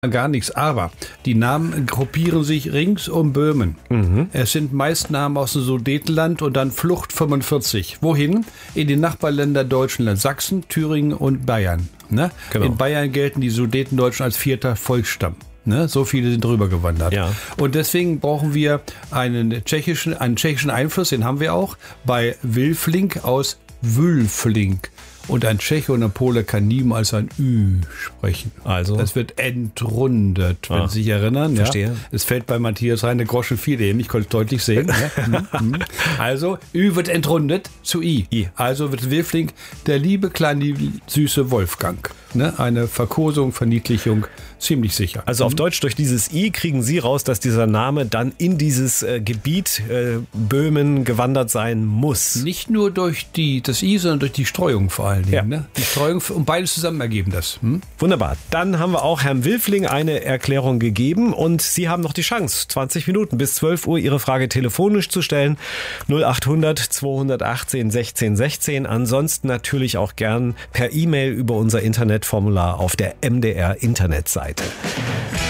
gar nichts, aber die Namen gruppieren sich rings um Böhmen. Es sind meist Namen aus dem Sudetenland und dann Flucht 45. Wohin? In die Nachbarländer Deutschland, Sachsen, Thüringen und Bayern. Ne? Genau. In Bayern gelten die Sudetendeutschen als 4. Volksstamm. Ne? So viele sind drüber gewandert. Ja. Und deswegen brauchen wir einen tschechischen Einfluss, den haben wir auch, bei Wilfling aus Wülfling. Und ein Tscheche und ein Pole kann niemals ein Ü sprechen. Also? Das wird entrundet, wenn Sie sich erinnern. Verstehe. Ja? Es fällt bei Matthias rein, der Groschen fiel eben, ich konnte es deutlich sehen. Ja? Also, Ü wird entrundet zu I. Also wird Wilfling der liebe, kleine, süße Wolfgang. Ne? Eine Verkosung, Verniedlichung, ziemlich sicher. Also auf Deutsch, durch dieses I kriegen Sie raus, dass dieser Name dann in dieses Gebiet Böhmen gewandert sein muss. Nicht nur durch das I, sondern durch die Streuung vor allen Dingen. Ja. Ne? Die Streuung und beides zusammen ergeben das. Wunderbar. Dann haben wir auch Herrn Wilfling eine Erklärung gegeben und Sie haben noch die Chance, 20 Minuten bis 12 Uhr Ihre Frage telefonisch zu stellen. 0800 218 16 16. Ansonsten natürlich auch gern per E-Mail über unser Internetformular auf der MDR-Internetseite.